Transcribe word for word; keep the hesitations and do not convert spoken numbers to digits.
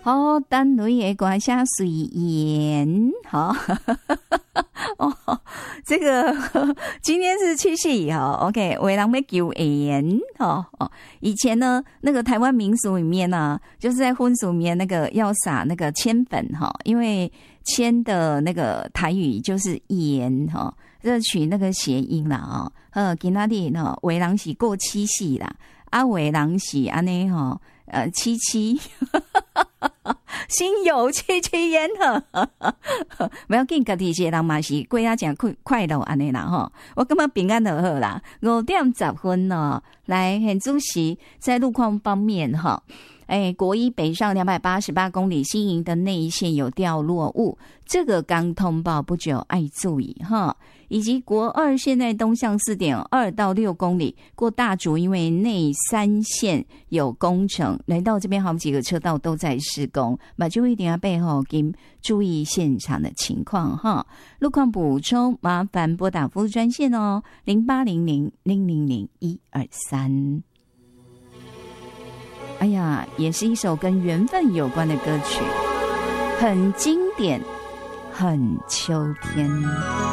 好，单位的管辖随缘，好，哦，这个今天是七夕哈 ，OK， 为人要求缘哈哦。以前呢，那个台湾民俗里面呢、啊，就是在婚俗里面那个要撒那个铅粉哈，因为铅的那个台语就是盐哈，这取那个谐音啦啊。呃，今仔日呢，为人是过七夕啦，啊，为人是安尼哈，呃，七七。心有戚戚焉呵，不要紧，家己一个人嘛是过啊真快快乐安尼啦吼，我感觉平安就好啦。五点十分哦，来，很主席在路况方面哈。哎，国一北上两百八十八公里，新营的内线有掉落物，这个刚通报不久，爱注意哈。以及国二现在东向 四点二 到六公里，过大竹因为内三线有工程，来到这边好几个车道都在施工，马就一定要背后跟注意现场的情况哈。路况补充，麻烦拨打服务专线哦，零八零零零零零一二三。哎呀，也是一首跟缘分有关的歌曲，很经典，很秋天。